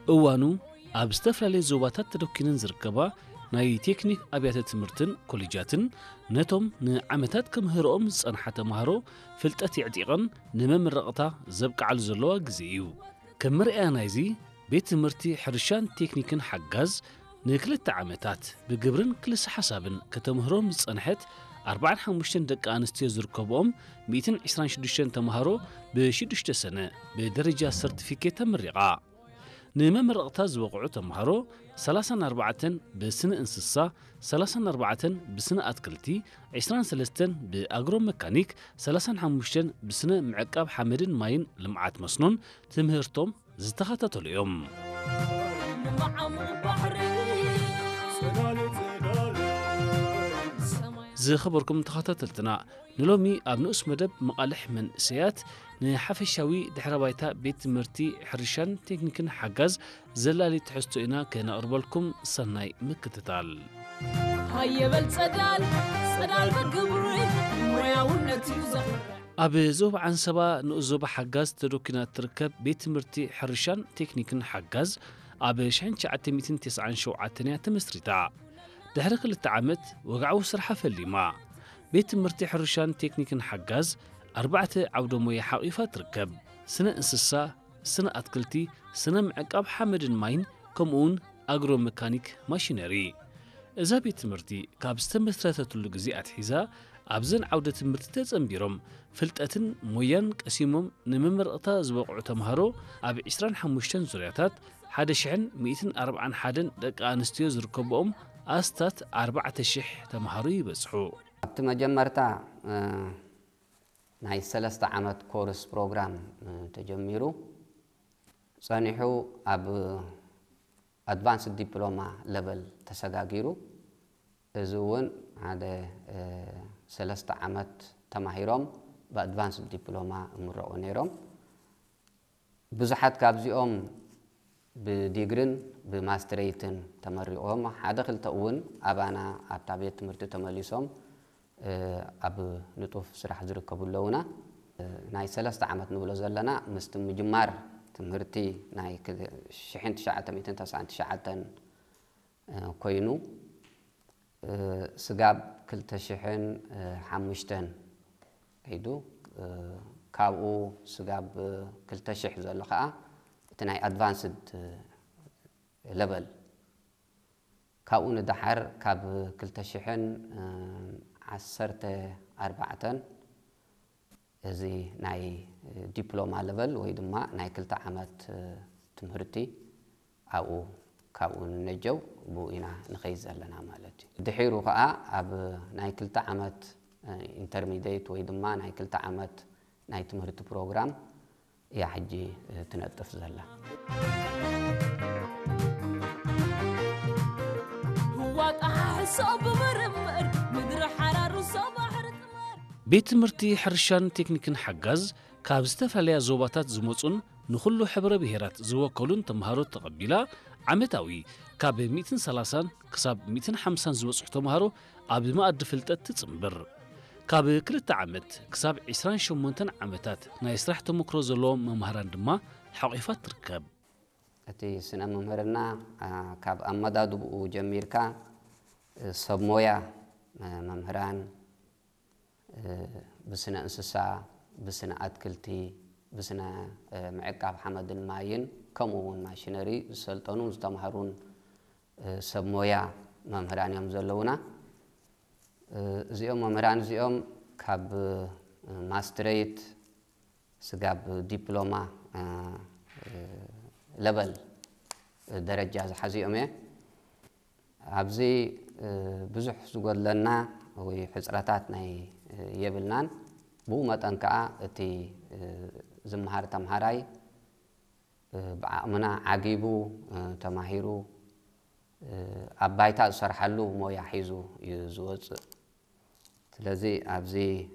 እዋኑ ኣብ ዝተፈላለዩ ዞባታት ተደኪነን ዝርከባ ናይ ቴክኒክ ኣብያተ ትምህርትን ኮሌጃትን ነቶም ንዓመታት ከምህሮኦም ዝጸንሐ ተምሃሮ ፍልጠት ይዕጢቐን ንመምረቕታ ዘብቃዓሉ ዘለዋ ግዜ እዩ። ከም መርኣያ ናይዚ ቤት ትምህርቲ ሕርሻን ቴክኒክን ሓጋዝ ንክልተ ዓመታት ብግብርን ክልሲ ሓሳብን ከተምህሮም ዝጸንሐት 45 ደቂ ኣንስትዮ ዝርከብኦም 126 ተምሃሮ ብ6 ሰነ ብደረጃ ሰርቲፊኬት ተመሪቓ። ንመምረቕታ ዝበቕዑ ተምሃሮ 34 ብስነ እንስሳ፣ 34 ብስነ ኣትክልቲ፣ 23 ብኣግሮ መካኒክ፣ 35 ብስነ ምዕቃብ ሓመድን ማይን ልምዓት መስኖን ትምህርቶም ዝተኸታተሉ እዮም። ዝኸበርኩም ተኸታተልትና ንሎሚ ኣብ ንኡስ መደብ መቓልሕ መንእሰያት ንሓፈሻዊ ድሕረ ባይታ ቤት ትምህርቲ ሕርሻን ቴክኒክን ሓጋዝ ዘላሊ ትሕዝቶ ኢና ከነቕርበልኩም ሰናይ ምክትታል። ሃየበል ጸዳል በግብሪ ሞያውነት ይዘኽር ኣብ ዞባ ዓንሰባ ንኡስ ዞባ ሓጋዝ ተደኪና ትርከብ ቤት ትምህርቲ ሕርሻን ቴክኒክን ሓጋዝ ኣብ 1997 ተመስሪታ ድሕሪ 2 ዓመት ወግዓዊ ስራሕ ፈሊማ ቤት ትምህርቲ ሕርሻን ቴክኒክን ሓጋዝ 4 ዓውደ ሞያ ሓቂፋ ትርከብ። ስነ እንስሳ፣ ስነ ኣትክልቲ፣ ስነ ምዕቃብ ሓመድን ማይን ከምኡውን ኣግሮ መካኒክ ማሽነሪ። እዛ ቤት ትምህርቲ ካብ ዝተመስረተትሉ ግዜ ኣትሒዛ ኣብዘን ዓውደ ትምህርቲ ተጸንቢሮም ፍልጠትን ሞያን ቀሲሞም ንመምረቕታ ዝበቕዑ ተምሃሮ ኣብ 25 ዙርያታት 1141 ደቂ ኣንስትዮ ዝርከብኦም ኣስታት 4000 ተምሃሮ ይበጽሑ። ኣብቲ መጀመርታ ናይ 3 ዓመት ኮርስ ፕሮግራም ተጀሚሩ ጸኒሑ ኣብ ኣድቫንስድ ዲፕሎማ ሌቨል ተሰጋጊሩ እዚ እውን ሓደ 3 ዓመት ተማሂሮም በኣድቫንስድ ዲፕሎማ እምረቑ ነይሮም። ብዙሓት ካብዚኦም ብዲግሪን ብማስተሬትን ተመሪቖም ሓደ ክልተ እውን ኣባና ኣብታ ቤት ትምህርቲ ተመሊሶም ኣብ ንጡፍ ስራሕ ዝርከቡ ኣለውና። ናይ 3 ዓመት ንብሎ ዘለና ምስቲ ምጅማር ትምህርቲ ናይ 1999 ኮይኑ ስጋብ 2005 ሄዱ ካብኡ ስጋብ 2000 ዘሎ ከዓ እቲ ናይ ኣድቫንስድ ሌቨል ካብኡ ንድሓር ካብ 2014 እዚ ናይ ዲፕሎማ ሌቨል ወይ ድማ ናይ 2 ዓመት ትምህርቲ ካብኡ ነጀው ብኡ ኢና ንኸይድ ዘለና ማለት እዩ። ድሒሩ ከዓ ኣብ ናይ 2 ዓመት ኢንተርሚዲየት ወይ ድማ ናይ 2 ዓመት ናይ ትምህርቲ ፕሮግራም እያ ሕጂ ትነጥፍ ዘላ። ቤት ትምህርቲ ሕርሻን ቴክኒክን ሓጋዝ ካብ ዝተፈላለያ ዞባታት ዝመጹን ንኹሉ ሕብረ ብሔራት ዝወከሉን ተምሃሮ ተቐቢላ ዓመታዊ ካብ 130 ክሳብ 150 ዝበጽሑ ተምሃሮ ኣብ ማእዲ ፍልጠት ትጽንብር። ካብ 2 ዓመት ክሳብ 28 ዓመታት ናይ ስራሕ ተመክሮ ዘለዎም መምህራን ድማ ሓቂፋ ትርከብ። እቲ ስነ መምህርና ካብ ኣመዳድብኡ ጀሚርካ ሰብ ሞያ መምህራን ብስነ እንስሳ፣ ብስነ ኣትክልቲ፣ ብስነ ምዕቃብ ሓመድን ማይን ከምኡውን ማሽነሪ ዝሰልጠኑ ዝተምሃሩን ሰብ ሞያ መምህራን እዮም ዘለውና። እዚኦም መምህራን እዚኦም ካብ ማስተሬት ስጋብ ዲፕሎማ ሌቨል ደረጃ ዝሓዚኦም እየ። ኣብዚ ብዙሕ ዝጎድለና ወይ ሕፅረታት ናይ የብልናን ብኡ መጠን ከዓ እቲ ዝመሃር ተምሃራይ ብዓቕምና ዓጊቡ ተማሂሩ ኣብ ባይታ ዝሰርሓሉ ሞያ ሒዙ እዩ ዝወፅእ። ስለዚ ኣብዚ